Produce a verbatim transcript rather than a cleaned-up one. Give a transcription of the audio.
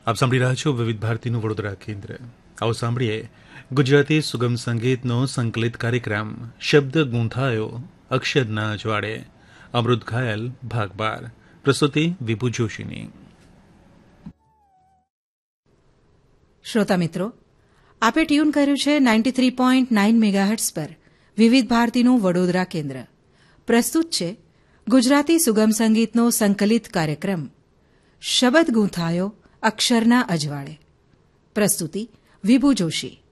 આપ સાંભળી રહ્યા છો વિવિધ ભારતીનું વડોદરા કેન્દ્ર. આવો સાંભળીએ ગુજરાતી સુગમ સંગીતનો સંકલિત કાર્યક્રમ શબ્દ ગૂંથાયો અક્ષરના અજવાળે. અમૃત ઘાયલ ભાગ બાર. પ્રસ્તુતિ વિભુ જોશીની. શ્રોતા મિત્રો, આપે ટ્યુન કર્યું છે ninety three point nine megahertz પર વિવિધ ભારતીનું વડોદરા કેન્દ્ર. પ્રસ્તુત છે ગુજરાતી સુગમ સંગીતનો સંકલિત કાર્યક્રમ શબ્દ ગૂંથાયો અક્ષરના અજવાળે. પ્રસ્તુતિ વિભુ જોશી.